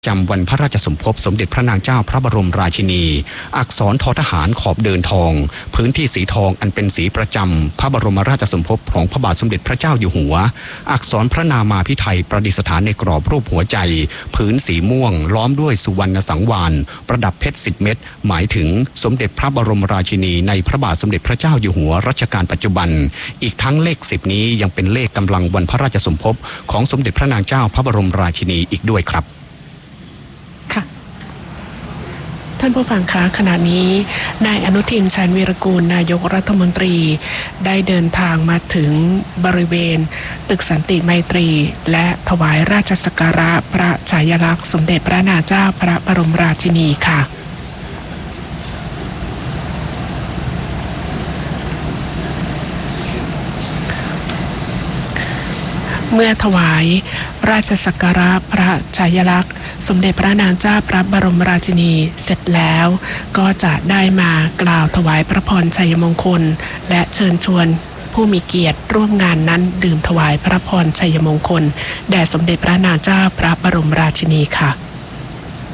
จำวันพระราชสมภพสมเด็จพระนางเจ้าพระบรมราชินีอักษรททหารขอบเดินทองพื้นที่สีทองอันเป็นสีประจำพระบรมราชสมภพของพระบาทสมเด็จพระเจ้าอยู่หัวอักษรพระนามาภิไธยประดิษฐานในกรอบรูปหัวใจพื้นสีม่วงล้อมด้วยสุวรรณสังวาลประดับเพชร10 เม็ดหมายถึงสมเด็จพระบรมราชินีในพระบาทสมเด็จพระเจ้าอยู่หัวรัชกาลปัจจุบันอีกทั้งเลข10นี้ยังเป็นเลขกำลังวันพระราชสมภพของสมเด็จพระนางเจ้าพระบรมราชินีอีกด้วยครับท่านผู้ฟังคะขณะนี้นายอนุทินชาญวีรกูลนายกรัฐมนตรีได้เดินทางมาถึงบริเวณตึกสันติไมตรีและถวายราชสักการะพระฉายาลักษณ์สมเด็จพระนางเจ้าพระบรมราชินีค่ะเมื่อถวายราชสักการะพระฉายาลักษณ์สมเด็จพระนางเจ้าพระบรมราชินีเสร็จแล้วก็จะได้มากล่าวถวายพระพรชัยมงคลและเชิญชวนผู้มีเกียรติร่วมงานนั้นดื่มถวายพระพรชัยมงคลแด่สมเด็จพระนางเจ้าพระบรมราชินีค่ะ